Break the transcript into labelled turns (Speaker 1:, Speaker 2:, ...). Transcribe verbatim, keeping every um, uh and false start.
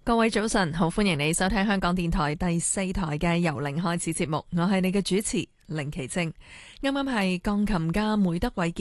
Speaker 1: 各位早晨，好歡迎你收聽香港電台第四台嘅由零開始節目，我係你嘅主持凌琪晶。啱啱係鋼琴家梅德韋傑